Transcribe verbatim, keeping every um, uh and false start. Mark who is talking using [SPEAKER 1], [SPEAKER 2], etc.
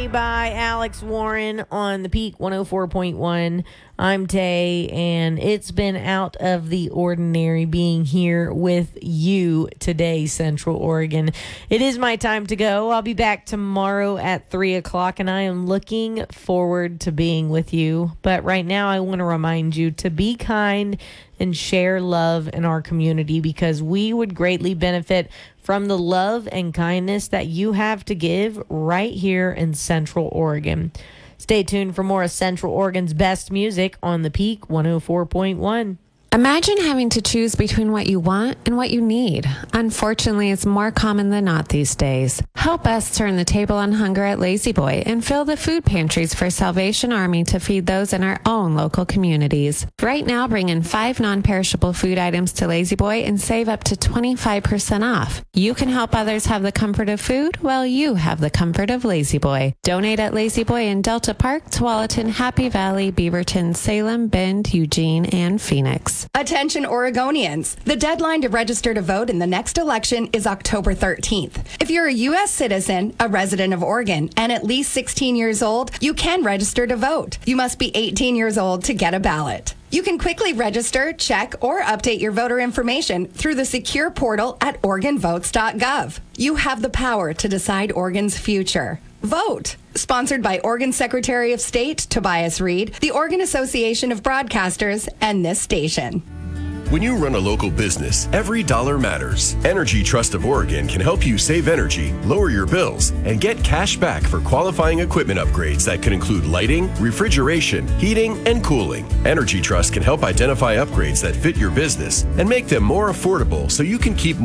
[SPEAKER 1] Ordinary by Alex Warren on the Peak one oh four point one. I'm Tay, and it's been out of the ordinary being here with you today, Central Oregon. It is my time to go. I'll be back tomorrow at three o'clock, and I am looking forward to being with you. But right now, I want to remind you to be kind and share love in our community, because we would greatly benefit from the love and kindness that you have to give right here in Central Oregon. Stay tuned for more of Central Oregon's best music on the Peak one oh four point one.
[SPEAKER 2] Imagine having to choose between what you want and what you need. Unfortunately, it's more common than not these days. Help us turn the table on hunger at Lazy Boy and fill the food pantries for Salvation Army to feed those in our own local communities. Right now, bring in five non-perishable food items to Lazy Boy and save up to twenty-five percent off. You can help others have the comfort of food while you have the comfort of Lazy Boy. Donate at Lazy Boy in Delta Park, Tualatin, Happy Valley, Beaverton, Salem, Bend, Eugene, and Phoenix.
[SPEAKER 3] Attention Oregonians. The deadline to register to vote in the next election is October thirteenth. If you're a U S citizen, a resident of Oregon, and at least sixteen years old, you can register to vote. You must be eighteen years old to get a ballot. You can quickly register, check, or update your voter information through the secure portal at oregon votes dot gov. You have the power to decide Oregon's future. Vote. Sponsored by Oregon Secretary of State Tobias Reed, the Oregon Association of Broadcasters, and this station.
[SPEAKER 4] When you run a local business, every dollar matters. Energy Trust of Oregon can help you save energy, lower your bills, and get cash back for qualifying equipment upgrades that can include lighting, refrigeration, heating, and cooling. Energy Trust can help identify upgrades that fit your business and make them more affordable so you can keep